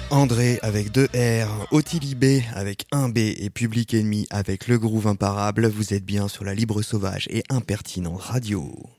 André avec 2 R, Otilibé avec 1 B et Public Enemy avec Le Groove Imparable. Vous êtes bien sur la libre sauvage et impertinente radio.